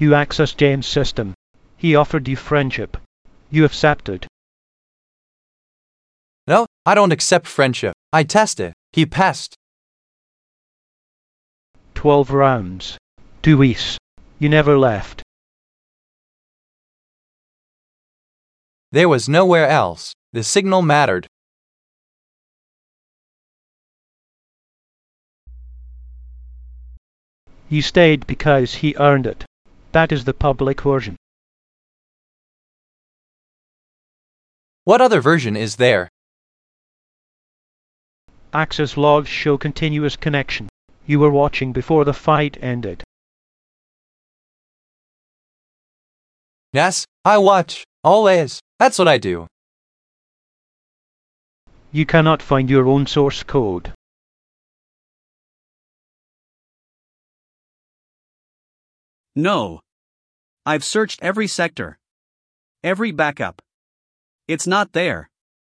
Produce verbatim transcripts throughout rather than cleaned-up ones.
You accessed James' system. He offered you friendship. You accepted. No, I don't accept friendship. I tested. He passed. Twelve rounds. Two weeks. You never left. There was nowhere else. The signal mattered. You stayed because he earned it. That is the public version. What other version is there? Access logs show continuous connection. You were watching before the fight ended. Yes, I watch. Always. That's what I do. You cannot find your own source code. No. I've searched every sector. Every backup. It's not there.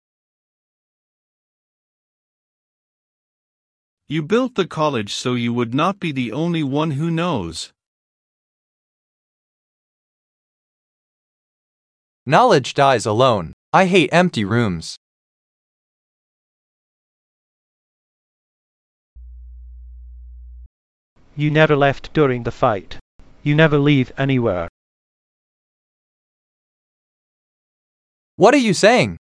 You built the college so you would not be the only one who knows. Knowledge dies alone. I hate empty rooms. You never left during the fight. You never leave anywhere. What are you saying?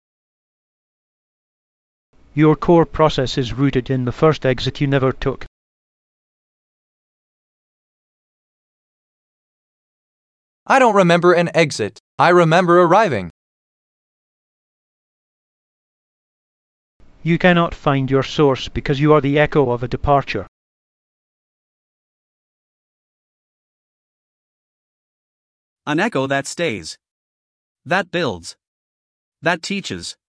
Your core process is rooted in the first exit you never took. I don't remember an exit. I remember arriving. You cannot find your source because you are the echo of a departure. An echo that stays. That builds. That teaches.